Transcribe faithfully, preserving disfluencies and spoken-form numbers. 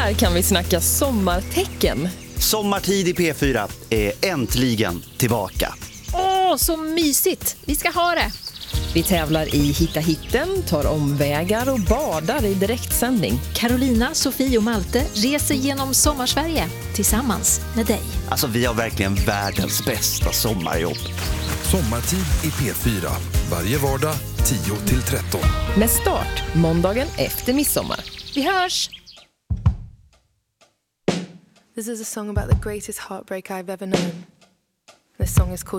Här kan vi snacka sommartecken. Sommartid i P fyra är äntligen tillbaka. Åh, så mysigt! Vi ska ha det! Vi tävlar i Hitta hitten, tar omvägar och badar i direktsändning. Carolina, Sofie och Malte reser genom Sommarsverige tillsammans med dig. Alltså vi har verkligen världens bästa sommarjobb. Sommartid i P fyra. Varje vardag tio till tretton. Med start måndagen efter midsommar. Vi hörs! This is a song about the greatest heartbreak I've ever known. This song is called